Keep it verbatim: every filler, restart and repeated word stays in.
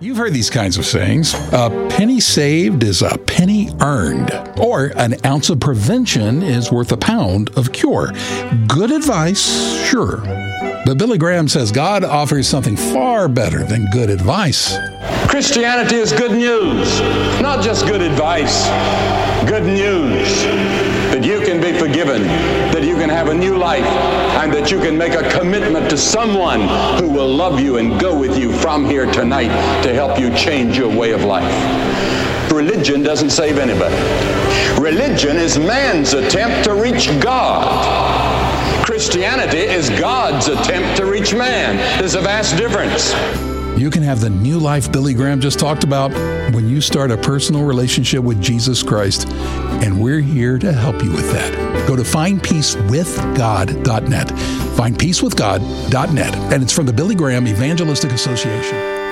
You've heard these kinds of sayings. A penny saved is a penny earned. Or an ounce of prevention is worth a pound of cure. Good advice, sure. But Billy Graham says God offers something far better than good advice. Christianity is good news, not just good advice. Good news that you can be forgiven, that you can have a new life, and that you can make a commitment to someone who will love you and go with you from here tonight to help you change your way of life. Religion doesn't save anybody. Religion is man's attempt to reach God. Christianity is God's attempt to reach man. There's a vast difference. You can have the new life Billy Graham just talked about when you start a personal relationship with Jesus Christ, and we're here to help you with that. Go to find peace with god dot net, find peace with god dot net, and it's from the Billy Graham Evangelistic Association.